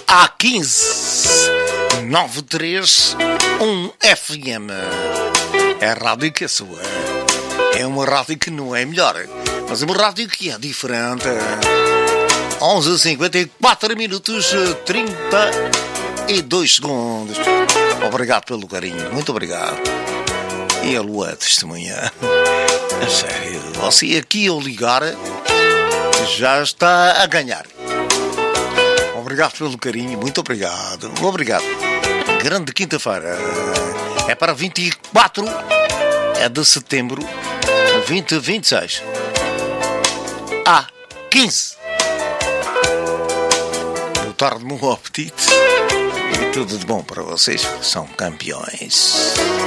A15931 FM. É a rádio que é sua. É uma rádio que não é melhor, mas é uma rádio que é diferente. 11h54 minutos 32 segundos. Obrigado pelo carinho, muito obrigado. E a lua testemunha. A sério, você aqui ao ligar já está a ganhar. Obrigado pelo carinho, muito obrigado. Obrigado. Grande quinta-feira. É para 24 de setembro 2026. A15. Boa tarde, meu apetite. E tudo de bom para vocês, que são campeões.